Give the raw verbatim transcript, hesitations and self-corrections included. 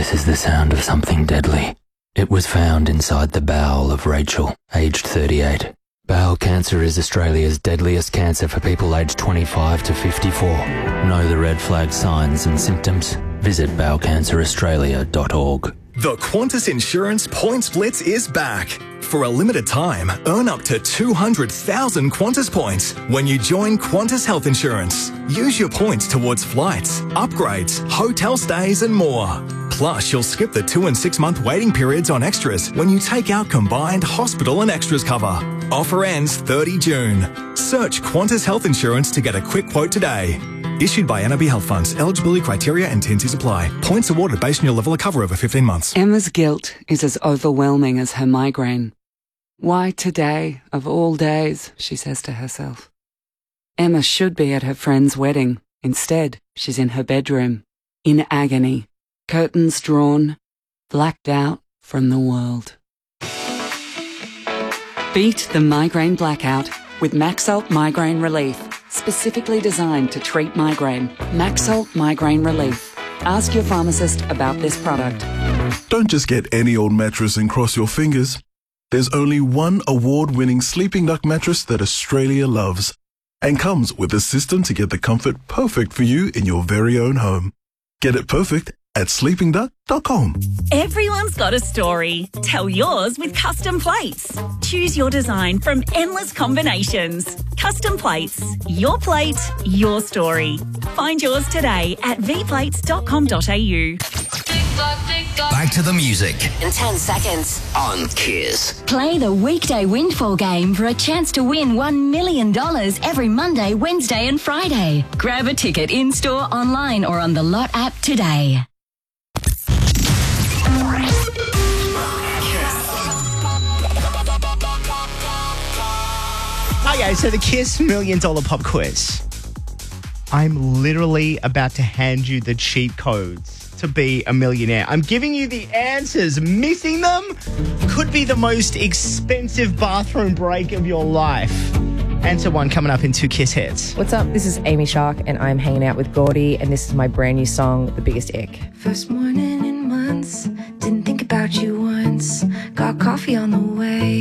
This is the sound of something deadly. It was found inside the bowel of Rachel, aged thirty-eight. Bowel cancer is Australia's deadliest cancer for people aged twenty-five to fifty-four. Know the red flag signs and symptoms? Visit bowel cancer australia dot org. The Qantas Insurance Points Blitz is back. For a limited time, earn up to two hundred thousand Qantas points when you join Qantas Health Insurance. Use your points towards flights, upgrades, hotel stays and more. Plus, you'll skip the two and six month waiting periods on extras when you take out combined hospital and extras cover. Offer ends thirtieth of June. Search Qantas Health Insurance to get a quick quote today. Issued by N A B Health Funds. Eligibility criteria and T and Cs apply. Points awarded based on your level of cover over fifteen months. Emma's guilt is as overwhelming as her migraine. Why today, of all days, she says to herself. Emma should be at her friend's wedding. Instead, she's in her bedroom, in agony, curtains drawn, blacked out from the world. Beat the migraine blackout with Maxalt Migraine Relief, specifically designed to treat migraine. Maxalt Migraine Relief. Ask your pharmacist about this product. Don't just get any old mattress and cross your fingers. There's only one award-winning Sleeping Duck mattress that Australia loves and comes with a system to get the comfort perfect for you in your very own home. Get it perfect at sleeping duck dot com. Everyone's got a story. Tell yours with Custom Plates. Choose your design from endless combinations. Custom Plates. Your plate, your story. Find yours today at v plates dot com dot a u. Back to the music in ten seconds on Kiss. Play the weekday windfall game for a chance to win one million dollars every Monday, Wednesday and Friday. Grab a ticket in-store, online or on the Lot app today. Okay, so the Kiss Million Dollar Pop Quiz. I'm literally about to hand you the cheat codes to be a millionaire. I'm giving you the answers. Missing them could be the most expensive bathroom break of your life. Answer one coming up in two Kiss hits. What's up? This is Amy Shark, and I'm hanging out with Gordy, and this is my brand new song, The Biggest Ick. First morning in months, didn't think about you once. Got coffee on the way.